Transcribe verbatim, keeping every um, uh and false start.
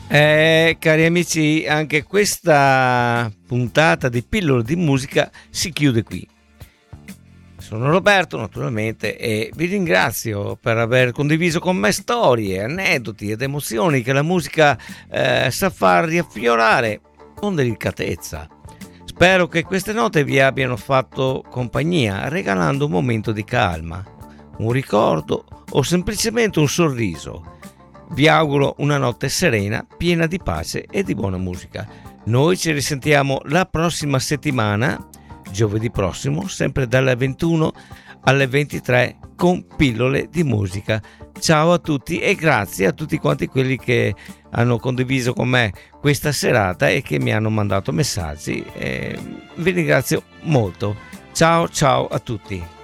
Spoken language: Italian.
Eh, cari amici, anche questa puntata di Pillole di Musica si chiude qui. Sono Roberto, naturalmente, e vi ringrazio per aver condiviso con me storie, aneddoti ed emozioni che la musica eh, sa far riaffiorare con delicatezza. Spero che queste note vi abbiano fatto compagnia, regalando un momento di calma, un ricordo o semplicemente un sorriso. Vi auguro una notte serena, piena di pace e di buona musica. Noi ci risentiamo la prossima settimana, giovedì prossimo, sempre dalle ventuno alle ventitré con Pillole di Musica. Ciao a tutti e grazie a tutti quanti quelli che hanno condiviso con me questa serata e che mi hanno mandato messaggi. Eh, vi ringrazio molto. Ciao ciao a tutti.